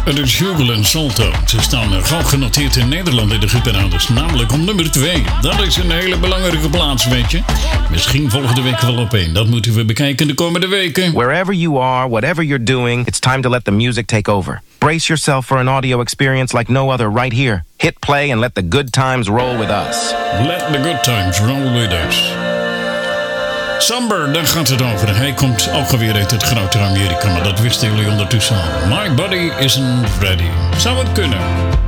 Het is Hugel en Salto. Ze staan gauw genoteerd in Nederland in de hitparades, namelijk op nummer 2. Dat is een hele belangrijke plaats, weet je. Misschien volgende week wel op 1. Dat moeten we bekijken de komende weken. Wherever you are, whatever you're doing, it's time to let the music take over. Brace yourself for an audio experience like no other right here. Hit play and let the good times roll with us. Let the good times roll with us. Samber, daar gaat het over. Hij komt ook alweer uit het grote Amerika, maar dat wisten jullie ondertussen al. My body isn't ready. Zou het kunnen?